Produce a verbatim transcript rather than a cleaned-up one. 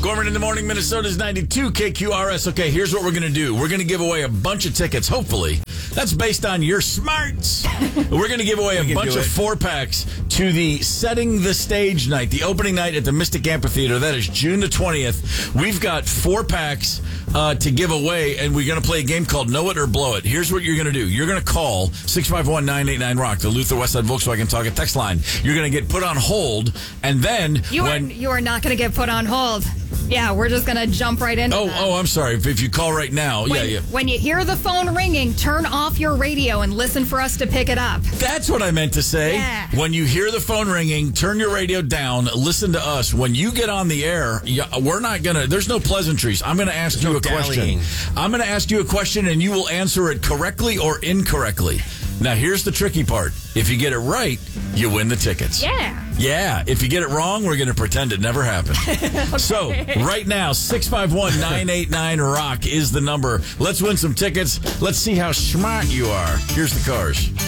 Gorman in the morning, Minnesota's ninety-two K Q R S. Okay, here's what we're going to do. We're going to give away a bunch of tickets, hopefully. That's based on your smarts. We're going to give away a bunch of four-packs to the Setting the Stage night, the opening night at the Mystic Amphitheater. That is June the twentieth. We've got four packs uh, to give away, and we're going to play a game called Know It or Blow It. Here's what you're going to do. You're going to call six five one, nine eight nine, ROCK, the Luther Westside Volkswagen Target text line. You're going to get put on hold, and then You when... are, you are not going to get put on hold. Yeah, we're just going to jump right into Oh, that. oh, I'm sorry. If, if you call right now, When, yeah, yeah. when you hear the phone ringing, turn off your radio and listen for us to pick it up. That's what I meant to say. Yeah. When you hear the phone ringing, turn your radio down, listen to us. When you get on the air, we're not going to, there's no pleasantries. I'm going to ask There's you no a question. dallying. I'm going to ask you a question, and you will answer it correctly or incorrectly. Now, here's the tricky part. If you get it right, you win the tickets. Yeah. Yeah. If you get it wrong, we're going to pretend it never happened. Okay. So, right now, six five one, nine eight nine, ROCK is the number. Let's win some tickets. Let's see how smart you are. Here's the cars.